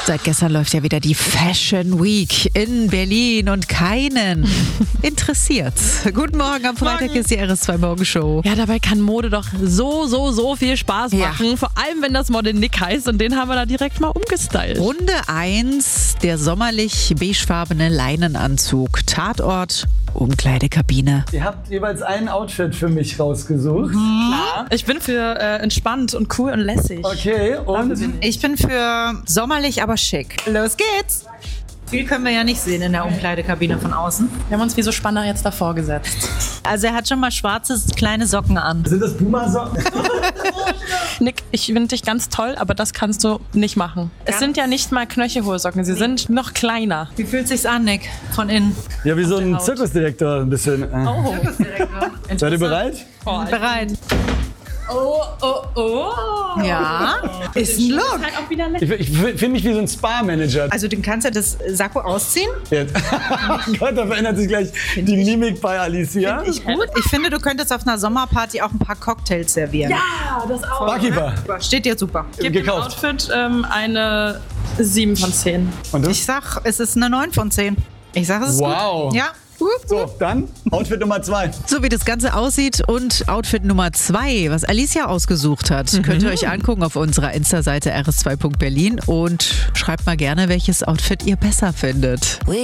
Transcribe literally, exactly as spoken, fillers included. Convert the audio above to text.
Seit gestern läuft ja wieder die Fashion Week in Berlin und keinen interessiert. Guten Morgen, am Freitag Morgen. ist die R S zwei Morgenshow. Ja, dabei kann Mode doch so, so, so viel Spaß machen. Ja. Vor allem, wenn das Model Nick heißt und den haben wir da direkt mal umgestylt. Runde eins, der sommerlich beigefarbene Leinenanzug. Tatort, Umkleidekabine. Ihr habt jeweils ein Outfit für mich rausgesucht. Klar. Ich bin für äh, entspannt und cool und lässig. Okay, und Ich bin für sommerlich, aber schick. Los geht's! Viel können wir ja nicht sehen in der Umkleidekabine von außen. Wir haben uns wie so Spanner jetzt davor gesetzt. Also er hat schon mal schwarze kleine Socken an. sind das Puma-Socken? Nick, ich finde dich ganz toll, aber das kannst du nicht machen. Es sind ja nicht mal knöchelhohe Socken, sie sind noch kleiner. Wie fühlt sich's an, Nick? Von innen. Ja, wie so ein Haut. Zirkusdirektor ein bisschen. Äh. Oh. Seid ihr bereit? Bereit? Oh, oh, oh. Ja. Ist ein Look. Halt auch wieder Ich, ich fühle mich wie so ein Spa-Manager. Also du kannst ja das Sakko ausziehen. Jetzt. Oh Gott, da verändert sich gleich die Mimik bei Alicia. Ich gut. Ich finde, du könntest auf einer Sommerparty auch ein paar Cocktails servieren. Ja, das auch. Barkeeper. Steht dir super. Gib dem gekauft. Outfit ähm, eine sieben von zehn. Und du? Ich sag, es ist eine neun von zehn. Ich sag, es ist Wow. gut. Ja. So, dann Outfit Nummer zwei. So wie das Ganze aussieht und Outfit Nummer zwei, was Alicia ausgesucht hat, könnt ihr euch angucken auf unserer Insta-Seite r s zwei punkt berlin und schreibt mal gerne, welches Outfit ihr besser findet.